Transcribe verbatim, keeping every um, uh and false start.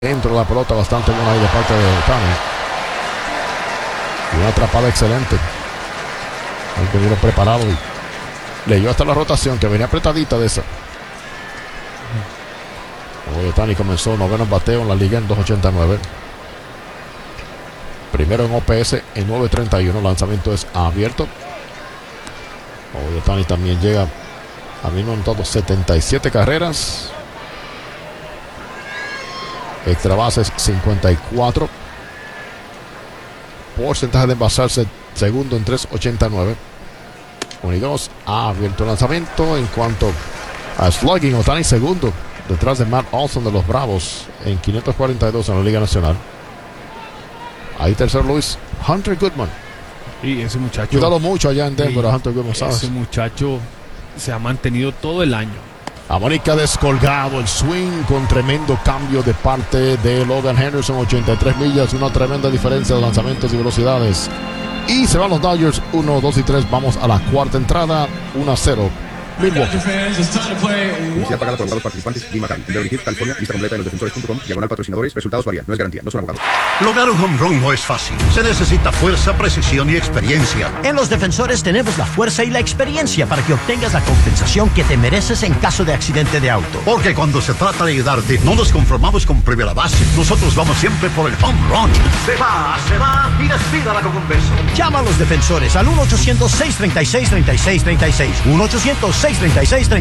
Dentro de la pelota bastante buena ahí de parte de Ohtani. Y una atrapada excelente. Aunque vino preparado y leyó hasta la rotación que venía apretadita de esa. Ohtani comenzó noveno bateo en la liga en dos ochenta y nueve. Primero en O P S en nueve treinta y uno. Lanzamiento es abierto. Ohtani también llega a mínimo en todo setenta y siete carreras. Extra bases cincuenta y cuatro. Porcentaje de envasarse segundo en tres ochenta y nueve. uno y dos. Ha abierto el lanzamiento. En cuanto a slugging, Ohtani segundo detrás de Matt Olson de los Bravos en quinientos cuarenta y dos en la Liga Nacional. Ahí tercero Luis Hunter Goodman. Y ese muchacho, cuidado mucho allá en Denver, a Hunter Goodman, ¿sabes? Ese muchacho se ha mantenido todo el año. Amónica descolgado, el swing con tremendo cambio de parte de Logan Henderson, ochenta y tres millas, una tremenda diferencia de lanzamientos y velocidades. Y se van los Dodgers, uno, dos y tres. Vamos a la cuarta entrada, uno a cero. Milwaukee. Publicidad pagada por abogados participantes. Jim McCann, Beverly Hills, California. Vista completa en losdefensores punto com. Diagonal patrocinadores. Resultados varían. No es garantía. No son abogados. Lograr un home run no es fácil. Se necesita fuerza, precisión y experiencia. En Los Defensores tenemos la fuerza y la experiencia para que obtengas la compensación que te mereces en caso de accidente de auto. Porque cuando se trata de ayudarte, no nos conformamos con primera base. Nosotros vamos siempre por el home run. Se va, se va y despídala con un beso. Llama a Los Defensores al uno ochocientos, seiscientos treinta y seis, treinta y seis treinta y seis. uno ochocientos, seiscientos treinta y seis, treinta y seis.